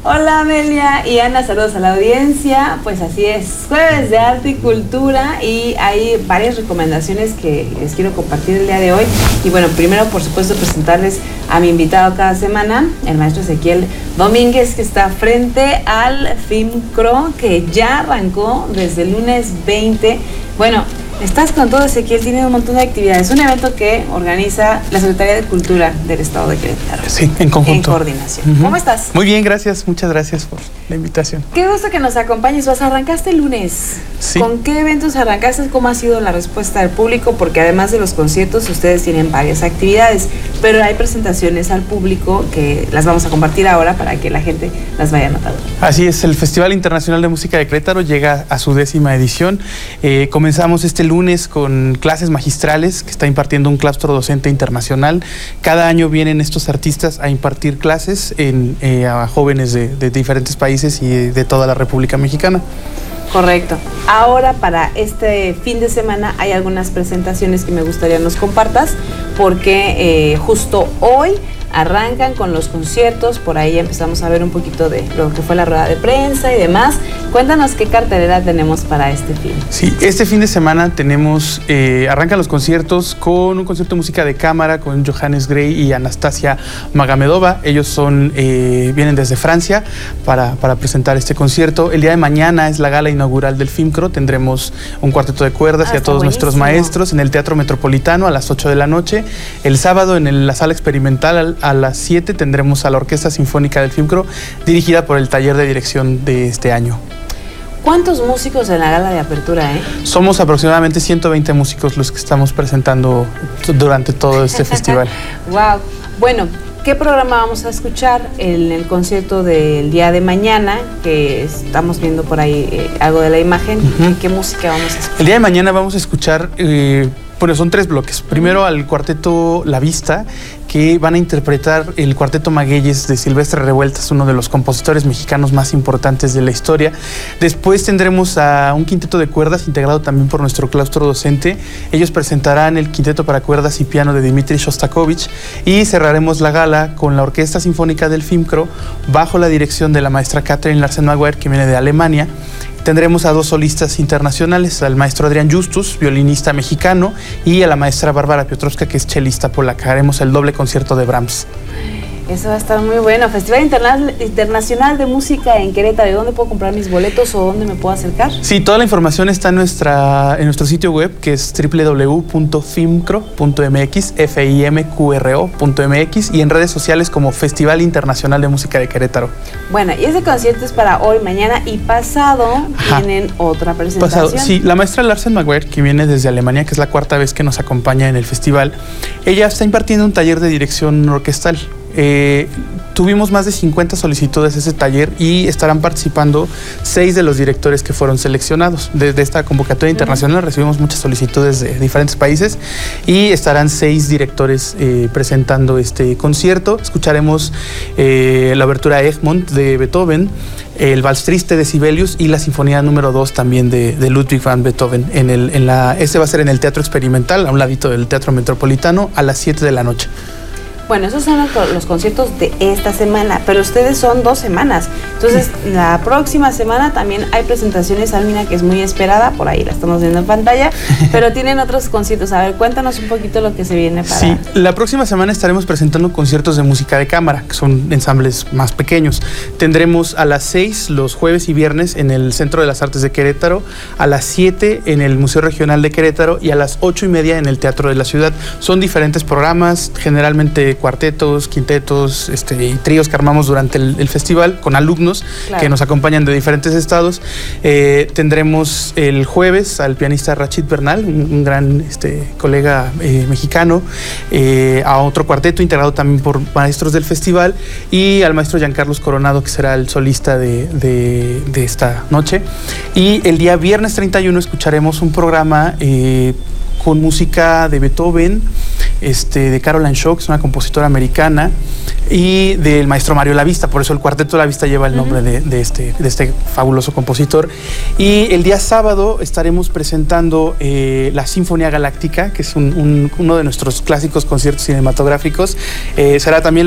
Hola Amelia y Ana, saludos a la audiencia. Pues así es, jueves de arte y cultura y hay varias recomendaciones que les quiero compartir el día de hoy. Y bueno, primero por supuesto presentarles a mi invitado cada semana, el maestro Ezequiel Domínguez, que está frente al FIMCRO, que ya arrancó desde el lunes 20. Bueno, estás con todo, Ezequiel, tiene un montón de actividades. Un evento que organiza la Secretaría de Cultura del Estado de Querétaro. Sí, en conjunto. En coordinación. ¿Cómo estás? Muy bien, gracias. Muchas gracias por la invitación. Qué gusto que nos acompañes. Vas, arrancaste el lunes. Sí. ¿Con qué eventos arrancaste? ¿Cómo ha sido la respuesta del público? Porque además de los conciertos, ustedes tienen varias actividades, pero hay presentaciones al público que las vamos a compartir ahora para que la gente las vaya anotando. Así es, el Festival Internacional de Música de Querétaro llega a su 10ª edición. Comenzamos este lunes con clases magistrales que está impartiendo un claustro docente internacional. Cada año vienen estos artistas a impartir clases a jóvenes de diferentes países y de toda la República Mexicana. Correcto. Ahora para este fin de semana hay algunas presentaciones que me gustaría nos compartas porque justo hoy arrancan con los conciertos, por ahí empezamos a ver un poquito de lo que fue la rueda de prensa y demás. Cuéntanos qué cartelera tenemos para este fin. Sí, este fin de semana tenemos, arrancan los conciertos con un concierto de música de cámara con Johannes Grey y Anastasia Magomedova. Ellos vienen desde Francia para presentar este concierto. El día de mañana es la gala inaugural del FIMCRO. Tendremos un cuarteto de cuerdas y a todos nuestros maestros en el Teatro Metropolitano a las 8 de la noche. El sábado en la sala experimental a las 7 tendremos a la Orquesta Sinfónica del FIMCRO, dirigida por el taller de dirección de este año. ¿Cuántos músicos en la gala de apertura? Somos aproximadamente 120 músicos los que estamos presentando durante todo este festival. Wow. Bueno, ¿qué programa vamos a escuchar en el concierto del día de mañana? Que estamos viendo por ahí algo de la imagen. ¿Qué música vamos a escuchar? El día de mañana vamos a escuchar... Bueno, son 3 bloques. Primero al cuarteto La Vista, que van a interpretar el cuarteto Magueyes de Silvestre Revueltas, uno de los compositores mexicanos más importantes de la historia. Después tendremos a un quinteto de cuerdas integrado también por nuestro claustro docente. Ellos presentarán el quinteto para cuerdas y piano de Dmitri Shostakovich y cerraremos la gala con la Orquesta Sinfónica del FIMCRO bajo la dirección de la maestra Catherine Larsen-Maguire, que viene de Alemania. Tendremos a 2 solistas internacionales, al maestro Adrián Justus, violinista mexicano, y a la maestra Bárbara Piotrowska, que es chelista polaca. Haremos el doble concierto de Brahms. Eso va a estar muy bueno. Festival Internacional de Música en Querétaro. ¿Dónde puedo comprar mis boletos o dónde me puedo acercar? Sí, toda la información está en nuestro sitio web, que es www.fimcro.mx, FIMQRO.mx, y en redes sociales como Festival Internacional de Música de Querétaro. Bueno, y ese concierto es para hoy, mañana y pasado. Tienen otra presentación. Sí, la maestra Larsen-Maguire, que viene desde Alemania, que es la 4ª vez que nos acompaña en el festival, ella está impartiendo un taller de dirección orquestal. Tuvimos más de 50 solicitudes a ese taller y estarán participando 6 de los directores que fueron seleccionados. Desde esta convocatoria internacional recibimos muchas solicitudes de diferentes países y estarán 6 directores presentando este concierto. Escucharemos la obertura Egmont de Beethoven, el Vals Triste de Sibelius y la Sinfonía número 2 también de Ludwig van Beethoven. Este va a ser en el Teatro Experimental, a un ladito del Teatro Metropolitano, a las 7 de la noche. Bueno, esos son los conciertos de esta semana, pero ustedes son 2 semanas. Entonces, la próxima semana también hay presentaciones, Almina, que es muy esperada, por ahí la estamos viendo en pantalla, pero tienen otros conciertos. A ver, cuéntanos un poquito lo que se viene para... Sí, la próxima semana estaremos presentando conciertos de música de cámara, que son ensambles más pequeños. Tendremos a las 6 los jueves y viernes en el Centro de las Artes de Querétaro, a las 7 en el Museo Regional de Querétaro y a las 8:30 en el Teatro de la Ciudad. Son diferentes programas, generalmente cuartetos, quintetos y tríos que armamos durante el festival con alumnos que nos acompañan de diferentes estados. Tendremos el jueves al pianista Rachid Bernal, un gran colega mexicano, a otro cuarteto integrado también por maestros del festival y al maestro Giancarlos Coronado, que será el solista de esta noche. Y el día viernes 31 escucharemos un programa con música de Beethoven, de Caroline Shaw, una compositora americana, y del maestro Mario Lavista. Por eso el Cuarteto Lavista lleva el nombre de este fabuloso compositor. Y el día sábado estaremos presentando la Sinfonía Galáctica, que es uno de nuestros clásicos conciertos cinematográficos. Será también